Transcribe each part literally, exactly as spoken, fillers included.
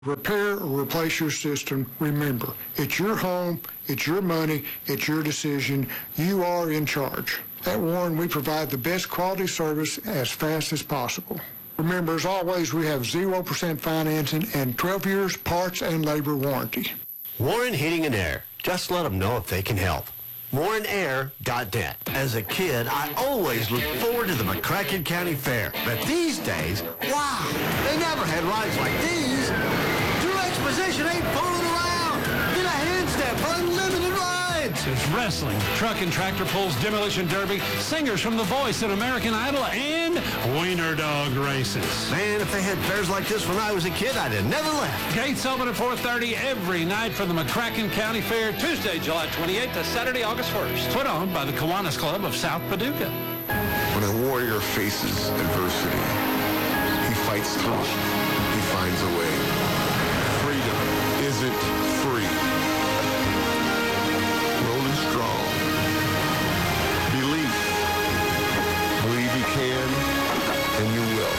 Repair or replace your system, remember, it's your home, it's your money, it's your decision. You are in charge. At Warren, we provide the best quality service as fast as possible. Remember, as always, we have zero percent financing and twelve years parts and labor warranty. Warren Heating and Air. Just let them know if they can help. Warren Air dot net. As a kid, I always looked forward to the McCracken County Fair. But these days, wow, they never had rides like these. True Exposition ain't fooling around. Get a handstand for unlimited rides. There's wrestling, truck and tractor pulls, demolition derby, singers from The Voice and American Idol, and wiener dog races. Man, if they had fairs like this when I was a kid, I'd have never left. Gates open at four thirty every night for the McCracken County Fair, Tuesday, July twenty-eighth to Saturday, August first. Put on by the Kiwanis Club of South Paducah. When a warrior faces adversity, he fights through it. He finds a way. Freedom isn't free. Rolling strong. Belief. Believe you can, and you will.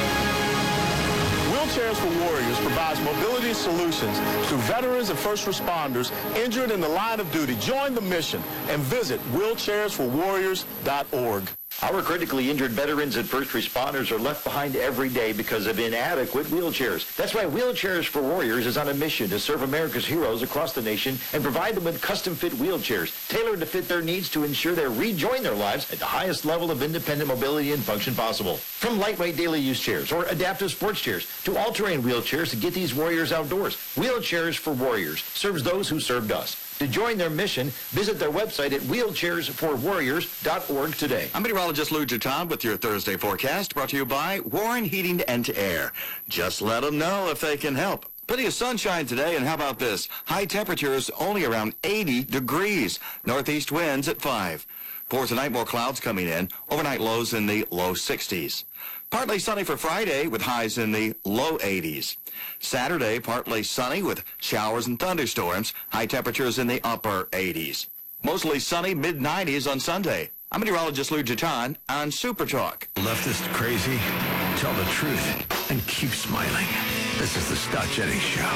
Wheelchairs for Warriors provides mobility solutions to veterans and first responders injured in the line of duty. Join the mission and visit wheelchairs for warriors dot org. Our critically injured veterans and first responders are left behind every day because of inadequate wheelchairs. That's why Wheelchairs for Warriors is on a mission to serve America's heroes across the nation and provide them with custom-fit wheelchairs tailored to fit their needs to ensure they rejoin their lives at the highest level of independent mobility and function possible. From lightweight daily use chairs or adaptive sports chairs to all-terrain wheelchairs to get these warriors outdoors, Wheelchairs for Warriors serves those who served us. To join their mission, visit their website at wheelchairs for warriors dot org today. I'm meteorologist Lou Jutan with your Thursday forecast, brought to you by Warren Heating and Air. Just let them know if they can help. Plenty of sunshine today, and how about this? High temperatures only around eighty degrees. Northeast winds at five. For tonight, more clouds coming in. Overnight lows in the low sixties. Partly sunny for Friday with highs in the low eighties. Saturday, partly sunny with showers and thunderstorms. High temperatures in the upper eighties. Mostly sunny, mid nineties on Sunday. I'm meteorologist Lou Jutan on Super Talk. Leftist crazy, tell the truth, and keep smiling. This is the Scott Jennings Show.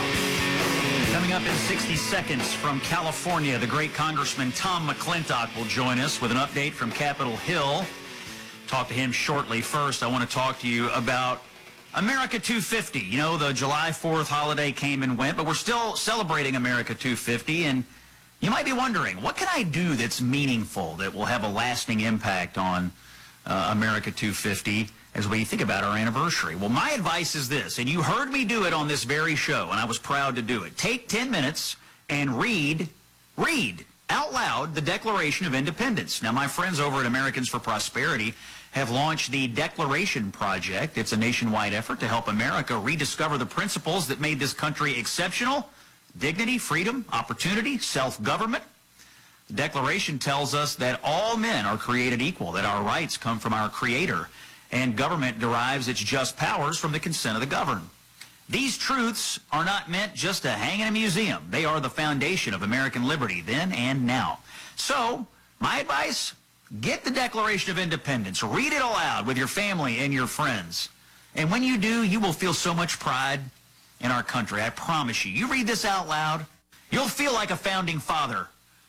Coming up in sixty seconds from California, the great Congressman Tom McClintock will join us with an update from Capitol Hill. Talk to him shortly. First, I want to talk to you about America two fifty. You know, the July fourth holiday came and went, but we're still celebrating America two fifty, and you might be wondering, what can I do that's meaningful, that will have a lasting impact on uh, America two fifty as we think about our anniversary? Well, my advice is this, and you heard me do it on this very show, and I was proud to do it. Take ten minutes and read, read out loud the Declaration of Independence. Now, my friends over at Americans for Prosperity have launched the Declaration Project. It's a nationwide effort to help America rediscover the principles that made this country exceptional: dignity, freedom, opportunity, self-government. The Declaration tells us that all men are created equal, that our rights come from our Creator, and government derives its just powers from the consent of the governed. These truths are not meant just to hang in a museum. They are the foundation of American liberty then and now. So, my advice: get the Declaration of Independence. Read it aloud with your family and your friends. And when you do, you will feel so much pride in our country. I promise you. You read this out loud, you'll feel like a founding father,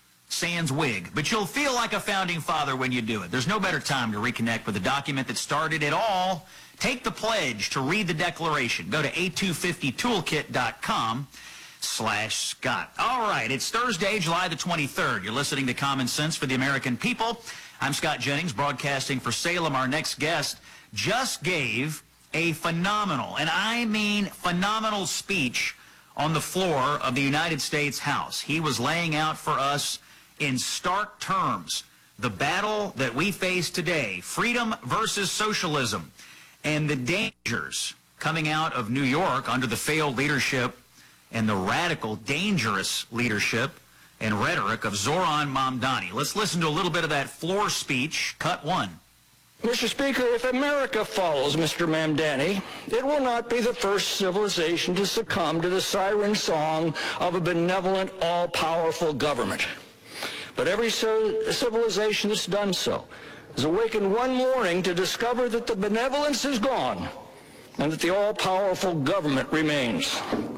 sans wig, but you'll feel like a founding father when you do it. There's no better time to reconnect with the document that started it all. Take the pledge to read the Declaration. Go to a two fifty toolkit dot com slash Scott. All right, it's Thursday, July the twenty-third. You're listening to Common Sense for the American People. I'm Scott Jennings, broadcasting for Salem. Our next guest just gave a phenomenal, and I mean phenomenal, speech on the floor of the United States House. He was laying out for us in stark terms the battle that we face today, freedom versus socialism, and the dangers coming out of New York under the failed leadership and the radical, dangerous leadership and rhetoric of Zoran Mamdani. Let's listen to a little bit of that floor speech, cut one. Mister Speaker, if America follows Mister Mamdani, it will not be the first civilization to succumb to the siren song of a benevolent, all-powerful government. But every civilization that's done so has awakened one morning to discover that the benevolence is gone and that the all-powerful government remains.